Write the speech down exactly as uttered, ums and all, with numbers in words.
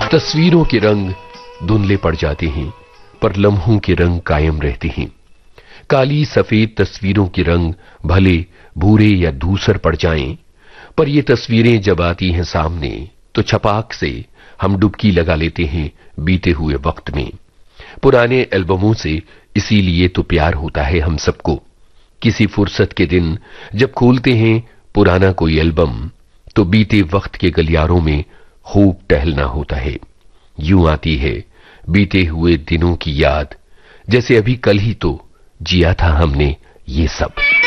तस्वीरों के रंग धुंधले पड़ जाते हैं, पर लम्हों के रंग कायम रहते हैं। काली सफेद तस्वीरों के रंग भले भूरे या धूसर पड़ जाएं, पर ये तस्वीरें जब आती हैं सामने तो छपाक से हम डुबकी लगा लेते हैं बीते हुए वक्त में। पुराने एल्बमों से इसीलिए तो प्यार होता है हम सबको। किसी फुर्सत के दिन जब खोलते हैं पुराना कोई एल्बम, तो बीते वक्त के गलियारों में खूब टहलना होता है। यूं आती है बीते हुए दिनों की याद, जैसे अभी कल ही तो जिया था हमने ये सब।